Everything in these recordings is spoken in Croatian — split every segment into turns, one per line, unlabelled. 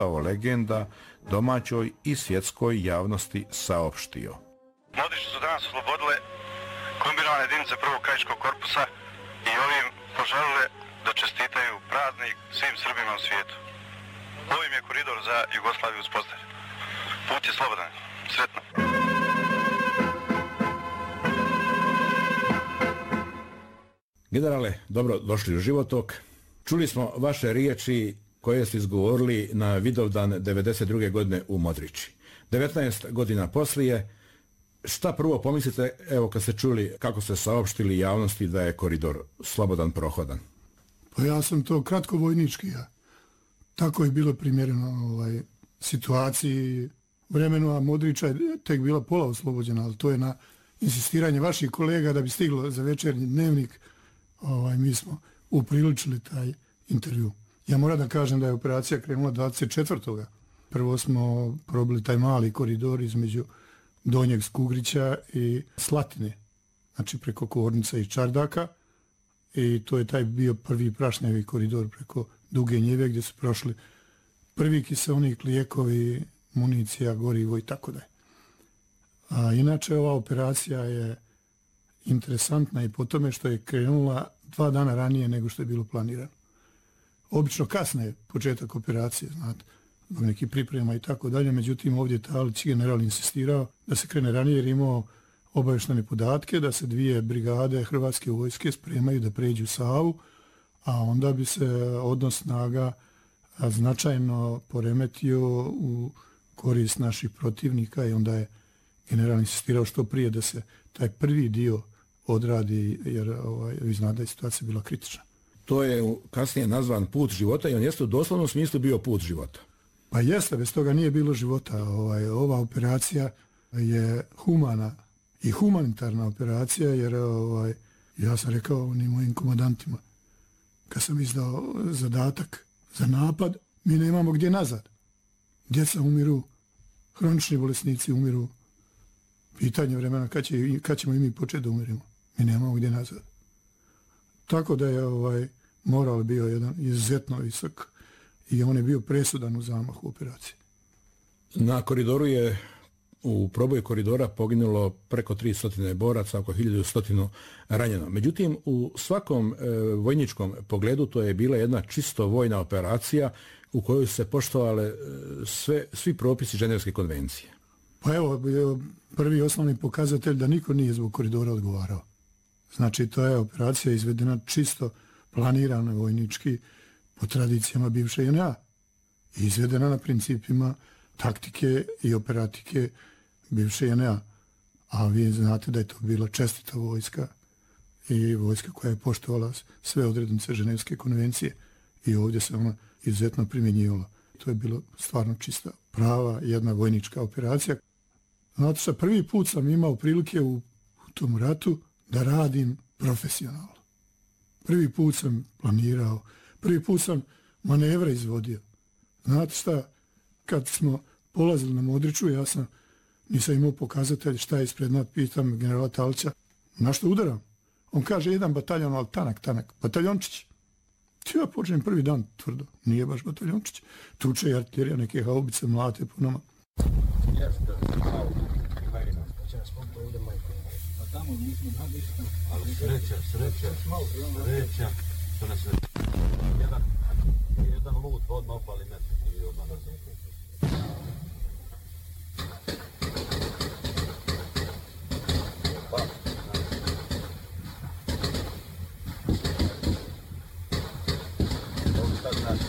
kao legenda domaćoj i svjetskoj javnosti saopštio.
Modrići su danas oslobodile kombinirane jedinice prvog krajiškog korpusa i ovim poželile da čestitaju praznik svim Srbima u svijetu. Ovim je koridor za Jugoslaviju uspostavljen. Put je slobodan. Sretno.
Generale, dobro došli u Životok. Čuli smo vaše riječi koje ste izgovorili na Vidovdan 92. godine u Modrići. 19 godina poslije, šta prvo pomislite, evo kad ste čuli kako ste saopštili javnosti da je koridor slobodan, prohodan?
Pa ja sam to kratko vojnički, ja. Tako je bilo primjereno situaciji vremenu, a Modrića je tek bila pola oslobođena, ali to je na insistiranje vaših kolega da bi stiglo za večernji dnevnik, mi smo upriličili taj intervju. Ja moram da kažem da je operacija krenula 24. Prvo smo probili taj mali koridor između Donjeg Skugrića i Slatine, znači preko Kornica i Čardaka, i to je taj bio prvi prašnjavi koridor preko Duge Njeve gdje su prošli prvi kiseonik, lijekovi, municija, gorivo i tako dalje. A inače ova operacija je interesantna i po tome što je krenula 2 dana ranije nego što je bilo planirano. Obično kasno je početak operacije, znate, zbog nekih priprema i tako dalje, međutim ovdje je Talić general insistirao da se krene ranije jer imao obavještene podatke da se 2 brigade hrvatske vojske spremaju da pređu Savu, a onda bi se odnos snaga značajno poremetio u korist naših protivnika i onda je general insistirao što prije da se taj prvi dio odradi jer vi znate da je situacija bila kritična.
To je kasnije nazvan put života i on jeste u doslovnom smislu bio put života.
Pa jeste, bez toga nije bilo života. Ova operacija je humana i humanitarna operacija jer ja sam rekao onim mojim komandantima kad sam izdao zadatak za napad, mi nemamo gdje nazad. Djeca umiru, hronični bolesnici umiru. Pitanje vremena kad ćemo i mi početi da umirimo. Mi nemamo gdje nazad. Tako da je moral bio jedan izuzetno visok i on je bio presudan u zamahu operacije.
Na koridoru je u proboju koridora poginulo preko 300 boraca, oko 1100 ranjeno. Međutim, u svakom vojničkom pogledu to je bila jedna čisto vojna operacija u kojoj se poštovale svi propisi Ženevske konvencije.
Pa evo, prvi osnovni pokazatelj da niko nije zbog koridora odgovarao. Znači, to je operacija izvedena čisto planirano vojnički po tradicijama bivše JNA. Izvedena na principima taktike i operatike bivše JNA. A vi znate da je to bila čestita vojska i vojska koja je poštovala sve odrednice Ženevske konvencije i ovdje se ona izuzetno primjenjivala. To je bilo stvarno čista prava jedna vojnička operacija. Znate što, prvi put sam imao prilike u tom ratu da radim profesionalno. Prvi put sam planirao, prvi put sam manevre izvodio. Znate šta, kad smo polazili na Modriću, nisam imao pokazatelj šta je ispred nas, pitam generala Talića, na što udaram? On kaže, jedan bataljon, ali tanak, bataljončić. Ja počnem prvi dan tvrdo, nije baš bataljončić. Tuče i artiljerija, neke haubice, mlate po nama.
Tamo nismo da ništa. Ali sreća. To ne sreća. Jedan lut odmah opali metak i odmah nazad. Ovo šta znači?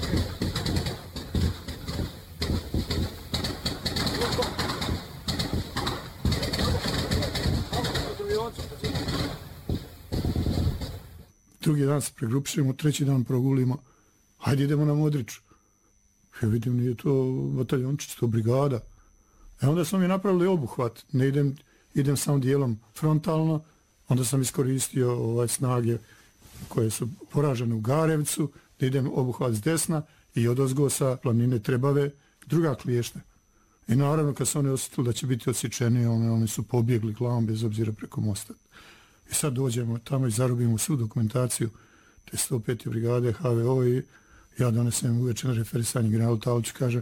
Drugi dan se pregrupišemo, treći dan progulimo. Hajde idemo na Modriću. Ja vidim, nije to bataljončić, to brigada. Onda smo mi napravili obuhvat. Ne idem samo dijelom frontalno. Onda sam iskoristio snage koje su poražene u Garevcu, da idem obuhvat s desna i odozgo sa planine Trebave, druga Kliješta. I naravno kad su oni osjetili da će biti odsječeni, oni su pobjegli glavom bez obzira preko mosta. I sad dođemo tamo i zarobimo svu dokumentaciju te 105. brigade HVO i ja donesem uveče na referisanje generalu Taliću, kaže